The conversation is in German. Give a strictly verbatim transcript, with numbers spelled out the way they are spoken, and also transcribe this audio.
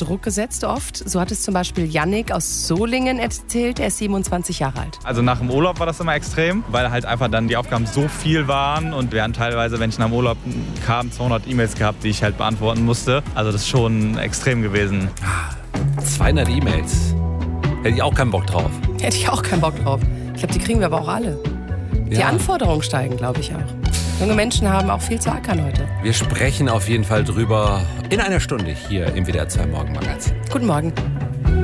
Druck gesetzt oft. So hat es zum Beispiel Yannick aus Solingen erzählt. Er ist siebenundzwanzig Jahre alt. Also nach dem Urlaub war das immer extrem, weil halt einfach dann die Aufgaben so viel waren. Und wir haben teilweise, wenn ich nach dem Urlaub kam, zweihundert E-Mails gehabt, die ich halt beantworten musste. Also das ist schon extrem gewesen. zweihundert E-Mails. Hätte ich auch keinen Bock drauf. Hätte ich auch keinen Bock drauf. Ich glaube, die kriegen wir aber auch alle. Die Ja. Anforderungen steigen, glaube ich auch. Junge Menschen haben auch viel zu ackern heute. Wir sprechen auf jeden Fall drüber in einer Stunde hier im W D R zwei Morgenmagazin. Guten Morgen.